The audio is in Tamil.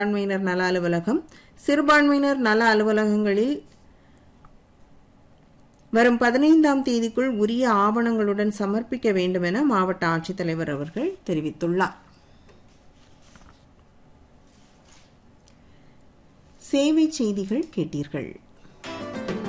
சிறுபான்மையினர் நல அலுவலகம் சிறுபான்மையினர் நல அலுவலகங்களில் வரும் 15ஆம் தேதிக்குள் உரிய ஆவணங்களுடன் சமர்ப்பிக்க வேண்டும் என மாவட்ட ஆட்சித்தலைவர் அவர்கள் தெரிவித்துள்ளார். சேவை செய்திகள் கேட்டீர்கள்.